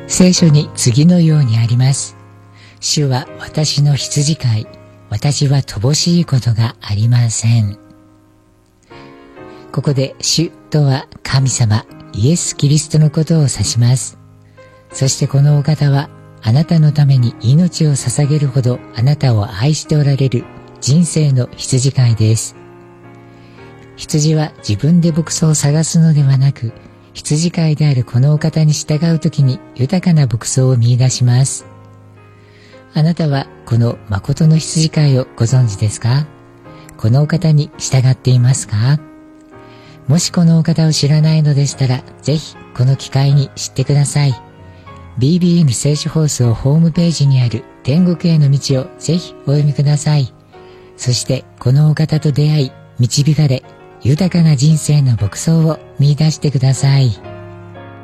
聖書に次のようにあります。主は私の羊飼い、私は乏しいことがありません。ここで主とは神様、イエス・キリストのことを指します。そしてこのお方はあなたのために命を捧げるほどあなたを愛しておられる人生の羊飼いです。羊は自分で牧草を探すのではなく、羊飼いであるこのお方に従うときに豊かな牧草を見出します。あなたはこの誠の羊飼いをご存知ですか？このお方に従っていますか？もしこのお方を知らないのでしたら、ぜひこの機会に知ってください。BBN 聖書放送ホームページにある天国への道をぜひお読みください。そしてこのお方と出会い、導かれ、豊かな人生の牧草を見出してください。